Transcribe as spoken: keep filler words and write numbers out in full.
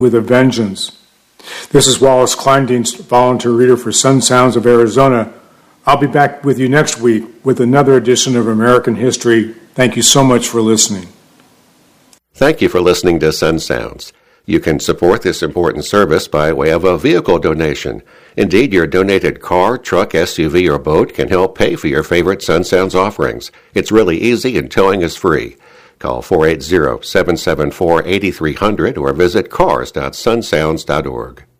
with a vengeance. This is Wallace Kleindienst, volunteer reader for Sun Sounds of Arizona. I'll be back with you next week with another edition of American History. Thank you so much for listening. Thank you for listening to Sun Sounds. You can support this important service by way of a vehicle donation. Indeed, your donated car, truck, S U V, or boat can help pay for your favorite Sun Sounds offerings. It's really easy and towing is free. Call four eight zero, seven seven four, eight three zero zero or visit cars dot sun sounds dot org.